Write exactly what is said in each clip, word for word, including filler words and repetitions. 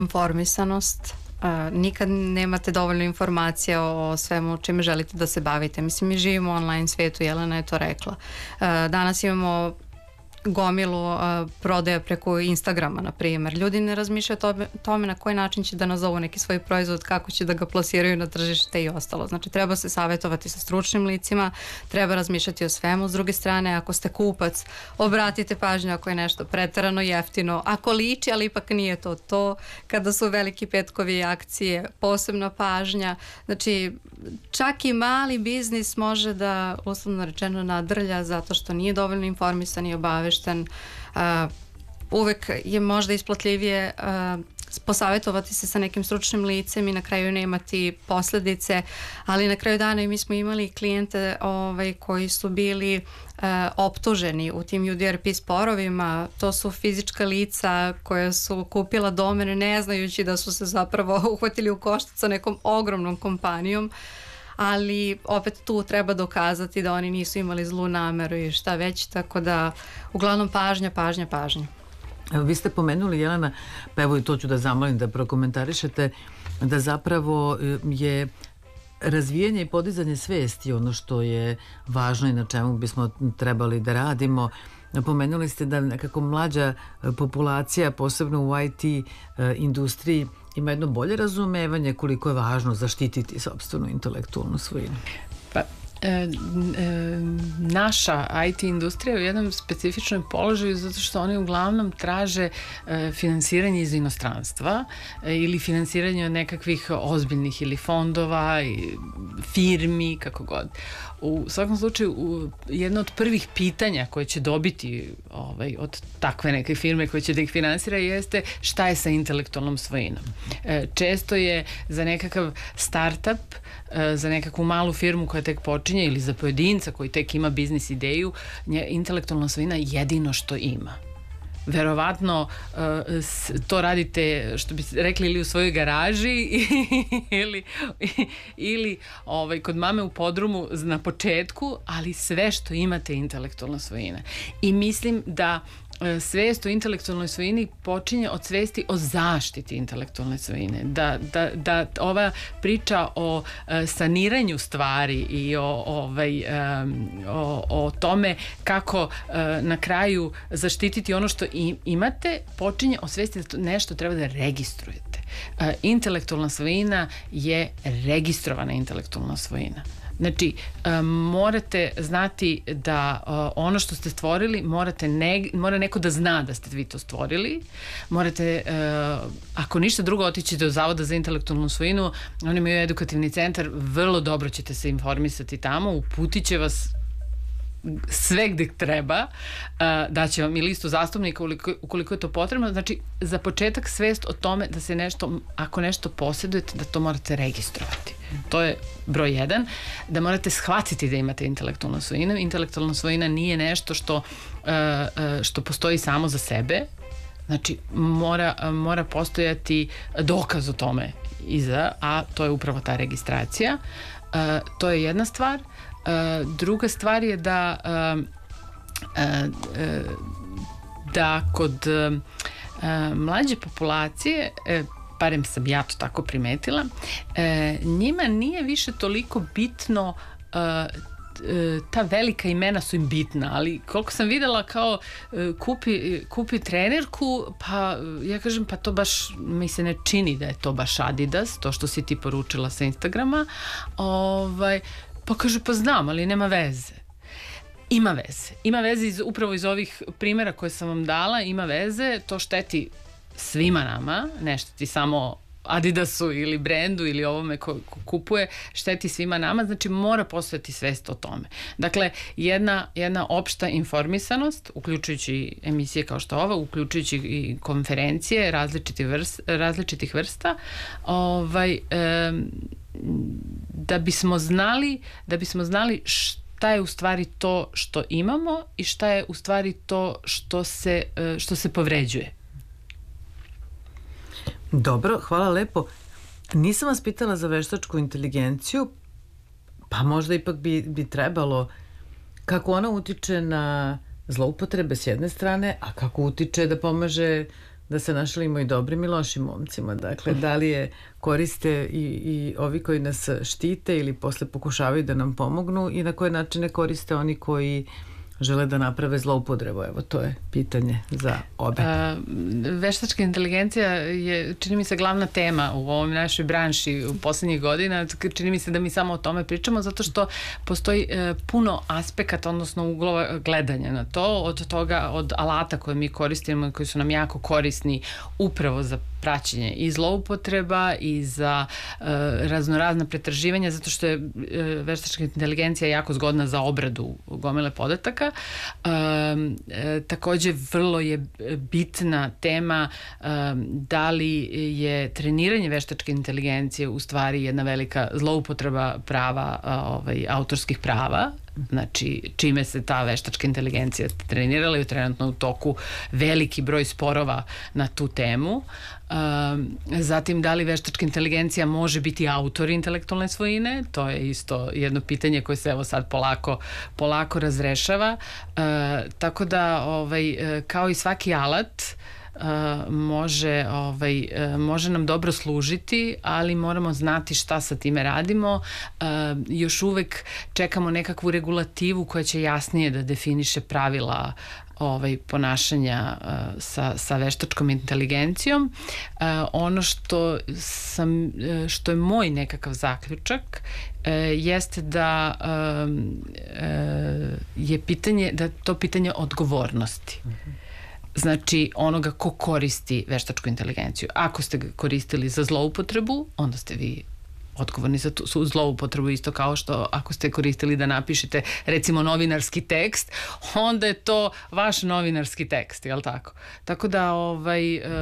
Informisanost. Uh, nikad nemate dovoljno informacija o svemu čime želite da se bavite. Mislim, mi živimo u online svijetu, Jelena je to rekla. Uh, danas imamo gomilu uh, prodaja preko Instagrama, na primjer. Ljudi ne razmišljaju o tome, tome na koji način će da nazovu neki svoj proizvod, kako će da ga plasiraju na tržište i ostalo. Znači, treba se savjetovati sa stručnim licima, treba razmišljati o svemu. S druge strane, ako ste kupac, obratite pažnju ako je nešto preterano jeftino, ako liči, ali ipak nije to to. Kada su veliki petkovi i akcije, posebna pažnja. Znači, čak i mali biznis može da, uslovno rečeno, nadrlja zato što nije dovoljno informisan i obavešten. Uh, uvek je možda isplatljivije uh, posavjetovati se sa nekim stručnim licem i na kraju ne imati posljedice, ali na kraju dana i mi smo imali klijente ovaj, koji su bili uh, optuženi u tim U D R P sporovima. To su fizička lica koja su kupila domene ne znajući da su se zapravo uhvatili u koštac sa nekom ogromnom kompanijom, ali opet tu treba dokazati da oni nisu imali zlu nameru i šta već, tako da uglavnom pažnja, pažnja, pažnja. Evo, vi ste pomenuli, Jelena, pa evo i to ću da zamolim da prokomentarišete, da zapravo je razvijanje i podizanje svesti ono što je važno i na čemu bismo trebali da radimo. Pomenuli ste da nekako mlađa populacija, posebno u I T industriji, ima jedno bolje razumevanje koliko je važno zaštititi sopstvenu intelektualnu svojinu. Pa, e, e, naša I T industrija je u jednom specifičnom položaju zato što oni uglavnom traže e, finansiranje iz inostranstva e, ili finansiranje od nekakvih ozbiljnih ili fondova i firmi, kako god. U svakom slučaju, u, jedno od prvih pitanja koje će dobiti ovaj, od takve neke firme koje će da ih finansira jeste šta je sa intelektualnom svojinom. E, često je za nekakav startup, e, za nekakvu malu firmu koja tek počinje ili za pojedinca koji tek ima biznis ideju, nje, intelektualna svojina je jedino što ima. Verovatno uh, to radite, što bi rekli, ili u svojoj garaži ili, ili ovaj, kod mame u podrumu na početku, ali sve što imate je intelektualna svojina. I mislim da svest o intelektualnoj svojini počinje od svesti o zaštiti intelektualne svojine. Da, da, da ova priča o e, saniranju stvari i o, ovaj, e, o, o tome kako e, na kraju zaštititi ono što im, imate, počinje od svesti da to nešto treba da registrujete. E, intelektualna svojina je registrovana intelektualna svojina. Znači, um, morate znati da uh, ono što ste stvorili, morate ne, mora neko da zna da ste vi to stvorili. Morate, uh, ako ništa drugo, otići do Zavoda za intelektualnu svojinu, oni imaju edukativni centar, vrlo dobro ćete se informisati tamo, uputit će vas sve gde treba, daće vam i listu zastupnika ukoliko, ukoliko je to potrebno. Znači, za početak svest o tome da se nešto, ako nešto posjedujete, da to morate registrovati. To je broj jedan. Da morate shvatiti da imate intelektualnu svojinu. Intelektualna svojina nije nešto što, što postoji samo za sebe. Znači, mora, mora postojati dokaz o tome iza, a to je upravo ta registracija. To je jedna stvar. Uh, druga stvar je da uh, uh, da kod uh, mlađe populacije, uh, barem sam ja to tako primetila, uh, njima nije više toliko bitno uh, ta velika imena su im bitna, ali koliko sam videla kao kupi, kupi trenerku, pa ja kažem pa to baš mi se ne čini da je to baš Adidas, to što si ti poručila sa Instagrama, ovaj, pa kaže pa znam, ali nema veze. Ima veze. Ima veze iz, upravo iz ovih primjera koje sam vam dala, ima veze, to šteti svima nama, ne šteti samo Adidasu ili brendu ili ovome ko, ko kupuje, šteti svima nama, znači mora postojati svest o tome. Dakle, jedna, jedna opšta informisanost, uključujući emisije kao što ova, uključujući i konferencije različitih, vrst, različitih vrsta, ovaj, e, da bismo znali, da bismo znali šta je u stvari to što imamo i šta je u stvari to što se, što se povređuje. Dobro, hvala lepo. Nisam vas pitala za veštačku inteligenciju, pa možda ipak bi, bi trebalo kako ona utiče na zloupotrebe s jedne strane, a kako utiče da pomaže da se našalimo i dobrim i lošim momcima. Dakle, da li je koriste i, i ovi koji nas štite ili posle pokušavaju da nam pomognu i na koje načine koriste oni koji žele da naprave zloupotrebu. Evo, to je pitanje za obe. A, veštačka inteligencija je, čini mi se, glavna tema u ovom našoj branši u poslednjih godina. Čini mi se da mi samo o tome pričamo, zato što postoji e, puno aspekata, odnosno uglova gledanja na to, od toga, od alata koje mi koristimo i koji su nam jako korisni upravo za praćenje i zloupotreba i za e, raznorazna pretraživanja, zato što je e, veštačka inteligencija jako zgodna za obradu gomile podataka. E, e, takođe, vrlo je bitna tema e, da li je treniranje veštačke inteligencije u stvari jedna velika zloupotreba prava, a, ovaj, autorskih prava. Znači, čime se ta veštačka inteligencija trenirala i trenutno u toku veliki broj sporova na tu temu. Um, zatim, da li veštačka inteligencija može biti autor intelektualne svojine? To je isto jedno pitanje koje se evo sad polako, polako razrešava. Uh, tako da, ovaj, kao i svaki alat, Uh, može, ovaj, uh, može nam dobro služiti, ali moramo znati šta sa time radimo. Uh, još uvek čekamo nekakvu regulativu koja će jasnije da definiše pravila ovaj, ponašanja uh, sa, sa veštačkom inteligencijom. Uh, ono što, sam, uh, što je moj nekakav zaključak uh, jeste da uh, uh, je pitanje, da to pitanje odgovornosti. Mm-hmm. Znači, onoga ko koristi veštačku inteligenciju. Ako ste ga koristili za zloupotrebu, onda ste vi odgovorni za tu zloupotrebu, isto kao što ako ste koristili da napišete recimo novinarski tekst, onda je to vaš novinarski tekst, jel tako? Tako da ovaj, e,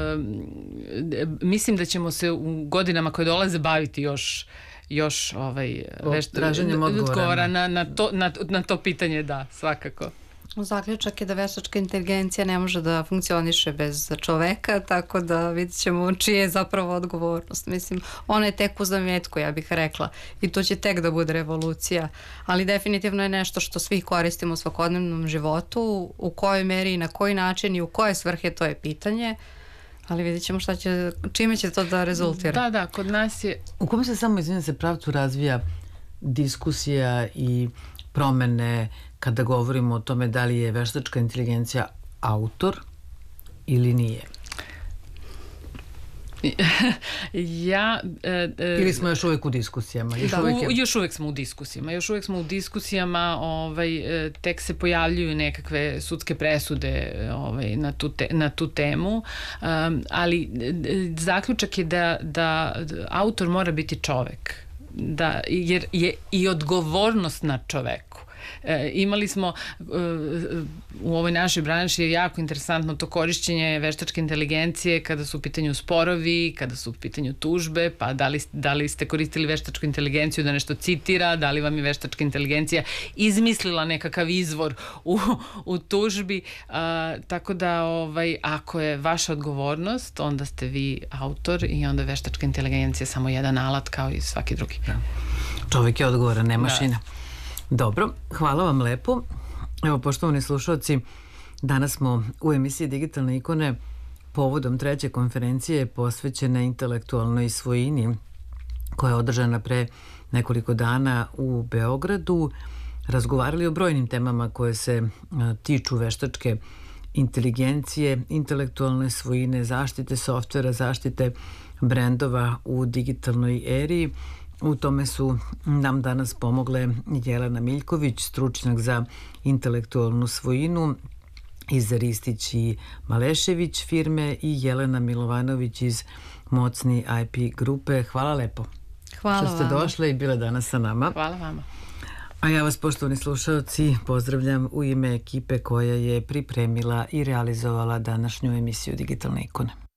mislim da ćemo se u godinama koje dolaze baviti još još ovaj, traženjem odgovora na, na, to, na, na to pitanje, da, svakako. Zaključak je da veštačka inteligencija ne može da funkcioniše bez čoveka, tako da vidit ćemo čija je zapravo odgovornost. Mislim, ona je tek u zametku, ja bih rekla, i to će tek da bude revolucija, ali definitivno je nešto što svi koristimo u svakodnevnom životu, u kojoj meri i na koji način i u koje svrhe, to je pitanje, ali vidit ćemo šta će, čime će to da rezultira. Da, da, kod nas je... U kom se samo, izvinim se, pravcu razvija diskusija i promene kada govorimo o tome da li je veštačka inteligencija autor ili nije? ja... E, e, ili smo još uvek u diskusijama? Još, da, uvek je... u, još uvek smo u diskusijama. Još uvek smo u diskusijama, ovaj, tek se pojavljuju nekakve sudske presude ovaj, na, tu te, na tu temu, um, ali zaključak je da, da autor mora biti čovek. Da, jer je i odgovornost na čoveku. E, imali smo e, u ovoj našoj branši je jako interesantno to korišćenje veštačke inteligencije kada su u pitanju sporovi, kada su u pitanju tužbe, pa da li, da li ste koristili veštačku inteligenciju da nešto citira, da li vam je veštačka inteligencija izmislila nekakav izvor u, u tužbi, a, tako da ovaj, ako je vaša odgovornost, onda ste vi autor i onda veštačka inteligencija je samo jedan alat kao i svaki drugi. Da. Čovjek je odgovoran, ne mašina. Da. Dobro, hvala vam lepo. Evo, poštovani slušalci, danas smo u emisiji Digitalne ikone povodom treće konferencije posvećene intelektualnoj svojini koja je održana pre nekoliko dana u Beogradu. Razgovarali o brojnim temama koje se tiču veštačke inteligencije, intelektualne svojine, zaštite softvera, zaštite brendova u digitalnoj eri. U tome su nam danas pomogle Jelena Miljković, stručnjak za intelektualnu svojinu iz Ristić i Malešević firme i Jelena Milovanović iz Mocni I P grupe. Hvala lepo. Hvala što ste vama. došle i bile danas sa nama. Hvala vama. A ja vas, poštovani slušalci, pozdravljam u ime ekipe koja je pripremila i realizovala današnju emisiju Digitalne ikone.